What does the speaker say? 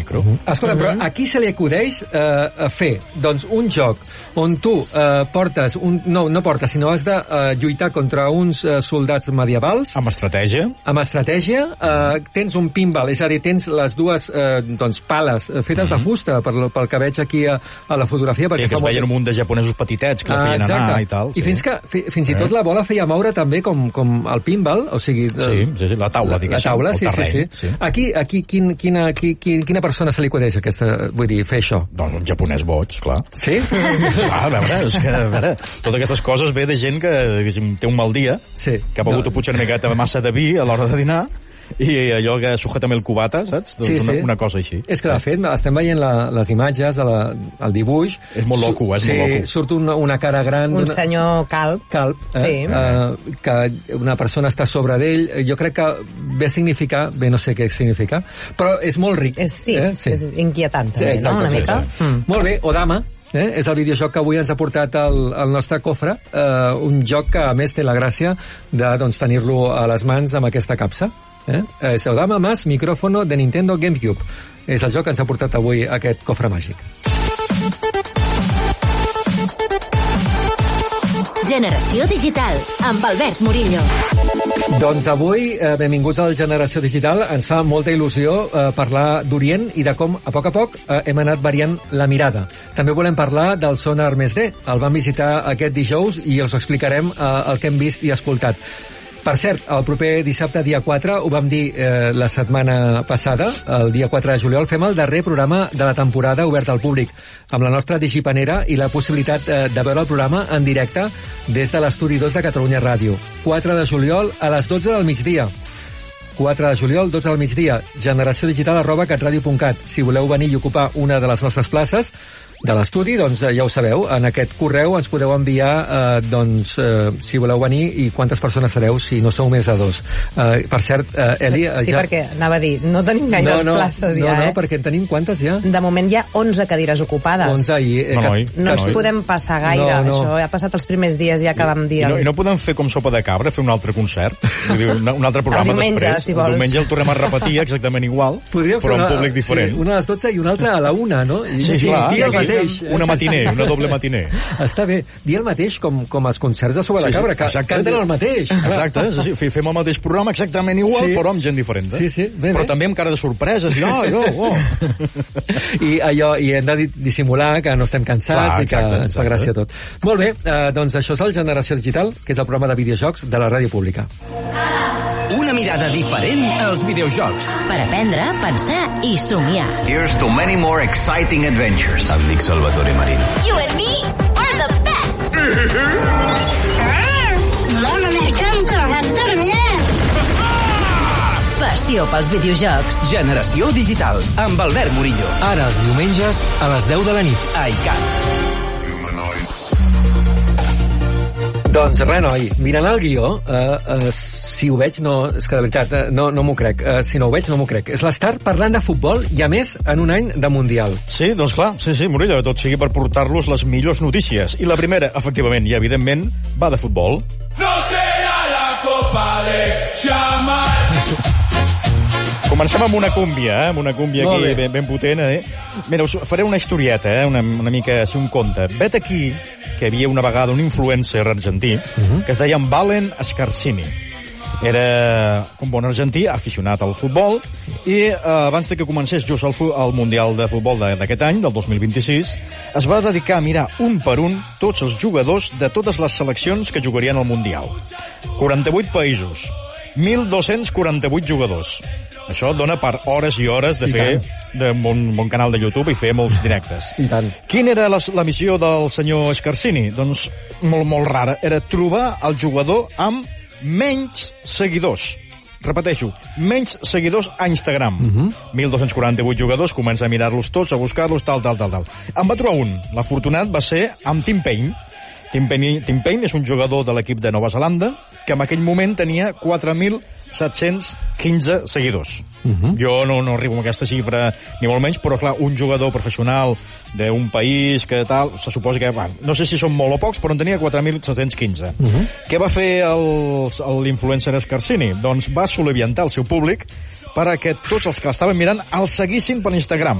micro. Escolta, però a qui se li acudeix fer doncs, un joc on tu portes no portes, sinó has de lluitar contra uns soldats medievals Amb estratègia. Tens un pinball, és a dir, tens les dues doncs, pales fetes de fusta pel que veig aquí a la fotografia, perquè que es veien un munt de japonesos petitets que la feien anar i tal. I fins i tot la bola feia moure també com el pinball, o sigui... Sí, la taula, diguéssim. La taula, sí. Aquí, quina persona se li acudeix vull dir, fer això? Doncs un japonès boig, clar. Sí? Clar, a veure, totes aquestes coses ve de gent que, diguéssim, té un mal dia, que ha begut potser una miqueta massa de vi a l'hora de dinar, i allò que sujétame el cubata, saps? Doncs una cosa així. És que, de fet, estem veient les imatges, el dibuix... És molt loco, molt loco. Surt una cara gran... Un senyor calb. Que una persona està sobre d'ell. Jo crec que ve a significar... Bé, no sé què significa, però és molt ric. És inquietant, també, no? Una mica. Molt bé, Odama, és el videojoc que avui ens ha portat el nostre cofre, un joc que, a més, té la gràcia de tenir-lo a les mans amb aquesta capsa. És Odama más micrófono de Nintendo GameCube. És el joc que ens ha portat avui aquest cofre màgic. Generació Digital, amb Albert Murillo. Doncs avui, benvinguts al Generació Digital. Ens fa molta il·lusió parlar d'Orient i de com, a poc, hem anat variant la mirada. També volem parlar del Sonar Més D. El vam visitar aquest dijous i els explicarem el que hem vist i escoltat. Per cert, el proper dissabte, dia 4, ho vam dir la setmana passada, el dia 4 de juliol, fem el darrer programa de la temporada obert al públic, amb la nostra digipanera i la possibilitat de veure el programa en directe des de l'estudi 2 de Catalunya Ràdio. 4 de juliol a les 12 del migdia. 4 de juliol, 12 del migdia, generaciodigital@catradio.cat. Si voleu venir i ocupar una de les nostres places de l'estudi, doncs ja ho sabeu, en aquest correu ens podeu enviar si voleu venir i quantes persones sereu si no sou més de 2. Per cert, Eli... Sí, perquè anava a dir, no tenim gaires places ja, No, perquè en tenim quantes ja? De moment hi ha 11 cadires ocupades. 11 i... No ens podem passar gaire, això ha passat els primers dies ja que vam dir... I no podem fer com sopa de cabra, fer un altre concert? Un altre programa el diumenge, després? Si vols. El diumenge el tornem a repetir exactament igual, però en públic diferent. Una a les 12 i una altra a la 1, no? Sí, clar. Una matiner, una doble matiner. Està bé. Dir el mateix com els concerts de Sopa de Cabra, que canten el mateix. Exacte, fem el mateix programa exactament igual, però amb gent diferent. Però també amb cara de sorpreses. I hem de dissimular que no estem cansats i que ens fa gràcia tot. Molt bé, doncs això és el Generació Digital, que és el programa de videojocs de la ràdio pública. Una mirada diferent als videojocs. Per aprendre, pensar i somiar. Here's to many more exciting adventures. Em dic Salvatore Marín. You and me are the best. Passió pels videojocs. Generació Digital, amb Albert Murillo. Ara els diumenges a les 10 de la nit. A ICAT. Doncs res, noi, mirant el guió, si ho veig, és que de veritat, no m'ho crec. Si no ho veig, no m'ho crec. És l'Star parlant de futbol i, a més, en un any de Mundial. Sí, doncs clar, sí, Murillo, tot sigui per portar-los les millors notícies. I la primera, efectivament, i evidentment, va de futbol. No serà la Copa de Xamal. Comencem amb una cúmbia, amb una cúmbia aquí ben potent, Mira, us faré una historieta, una mica així un conte. Vet aquí que hi havia una vegada un influencer argentí que es deia Valen Scarsini. Era un bon argentí, aficionat al futbol, i abans de que comencés just el Mundial de Futbol d'aquest any, del 2026, es va dedicar a mirar un per un tots els jugadors de totes les seleccions que jugarien al Mundial. 48 països, 1.248 jugadors. Això dona per hores i hores de fer d'un bon canal de YouTube i fer molts directes. I tant. Quina era la missió del senyor Scarsini? Doncs molt rara. Era trobar el jugador amb menys seguidors. Repeteixo, menys seguidors a Instagram. 1.248 jugadors, comença a mirar-los tots, a buscar-los, tal. En va trobar un. L'afortunat va ser amb Tim Payne. Tim Payne és un jugador de l'equip de Nova Zelanda que en aquell moment tenia 4.715 seguidors. Jo no arribo a aquesta xifra ni molt menys, però clar, un jugador professional d'un país que tal, se suposa que, no sé si són molt o pocs, però en tenia 4.715. Què va fer l'influencer Scarsini? Doncs va soliviantar el seu públic perquè tots els que l'estaven mirant el seguissin per Instagram.